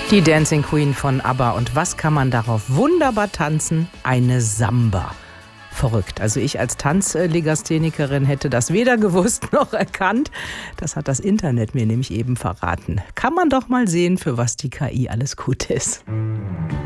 Die Dancing Queen von ABBA. Und was kann man darauf wunderbar tanzen? Eine Samba. Verrückt. Also ich als Tanzlegasthenikerin hätte das weder gewusst noch erkannt. Das hat das Internet mir nämlich eben verraten. Kann man doch mal sehen, für was die KI alles gut ist.